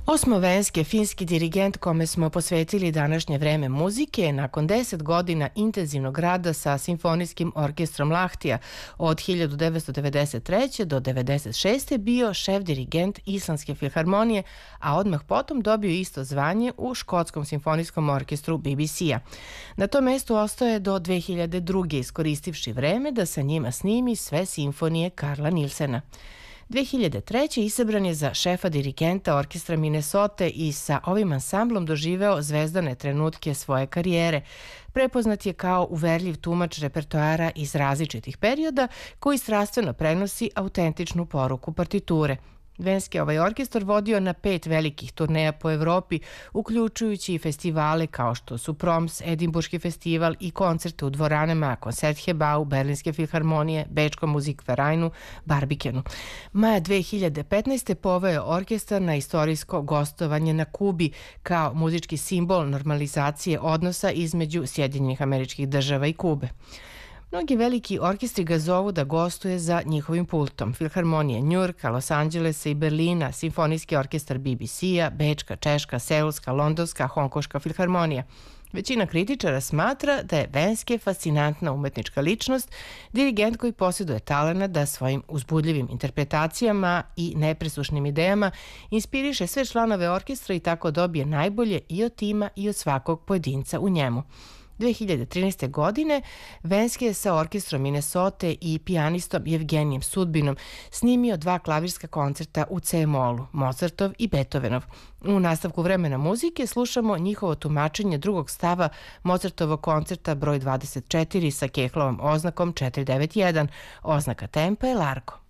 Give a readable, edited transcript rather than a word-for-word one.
Osmovenski finski dirigent kome smo posvetili današnje vreme muzike nakon 10 godina intenzivnog rada sa Simfonijskim orkestrom Lahtija od 1993. do 1996. bio šef dirigent Islandske filharmonije, a odmah potom dobio isto zvanje u Škotskom simfonijskom orkestru BBC-a. Na tom mestu ostao je do 2002. iskoristivši vreme da sa njima snimi sve simfonije Karla Nilsena. 2003. isabran je za šefa dirigenta orkestra Minnesote i sa ovim ansamblom doživeo zvezdane trenutke svoje karijere. Prepoznat je kao uverljiv tumač repertoara iz različitih perioda koji strastveno prenosi autentičnu poruku partiture. Venski ovaj orkestar vodio na 5 velikih turneja po Evropi, uključujući i festivale kao što su Proms, Edinburški festival i koncerte u dvoranama Koncertgebau, Berlinske filharmonije, Bečkom Musikvereinu, Barbikenu. Maja 2015. poveo je orkestar na istorijsko gostovanje na Kubi kao muzički simbol normalizacije odnosa između Sjedinjenih Američkih Država i Kube. Mnogi veliki orkestri ga zovu da gostuje za njihovim pultom. Filharmonije Njujorka, Los Angelesa i Berlina, Simfonijski orkestar BBC-a, Bečka, Češka, Seulska, Londonska, Hongkoška filharmonija. Većina kritičara smatra da je Venske fascinantna umetnička ličnost, dirigent koji posjeduje talenat da svojim uzbudljivim interpretacijama i nepresušnim idejama inspiriše sve članove orkestra i tako dobije najbolje i od tima i od svakog pojedinca u njemu. 2013. godine Venski je sa orkestrom Minnesote i pijanistom Evgenijem Sudbinom snimio 2 klavirska koncerta u C-molu, Mozartov i Beethovenov. U nastavku vremena muzike slušamo njihovo tumačenje drugog stava Mozartovog koncerta broj 24 sa Kehlovom oznakom 491. Oznaka tempa je Largo.